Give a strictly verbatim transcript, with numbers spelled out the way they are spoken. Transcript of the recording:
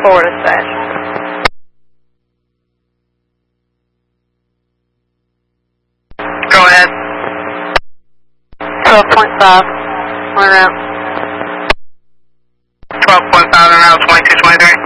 four dispatch. Go ahead. twelve point five, on route. twelve point five on route twenty-two twenty-three.